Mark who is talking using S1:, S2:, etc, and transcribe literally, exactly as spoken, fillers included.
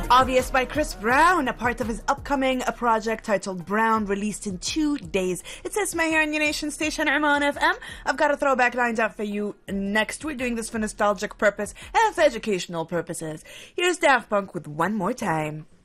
S1: Obvious by Chris Brown, a part of his upcoming a project titled Brown, released in two days. It says my here on your nation station, Oman F M. I've got a throwback lined up for you next. We're doing this for nostalgic purpose and for educational purposes. Here's Daft Punk with One More Time.